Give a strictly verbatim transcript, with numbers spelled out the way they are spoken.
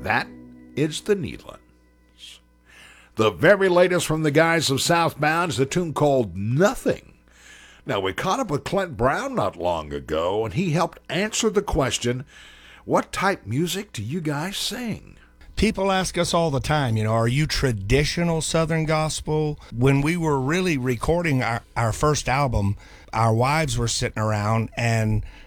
That is the Needlands. The very latest from the guys of Southbound is a tune called Nothing. Now, we caught up with Clint Brown not long ago, and he helped answer the question, what type music do you guys sing? People ask us all the time, you know, are you traditional Southern gospel? When we were really recording our, our first album, our wives were sitting around and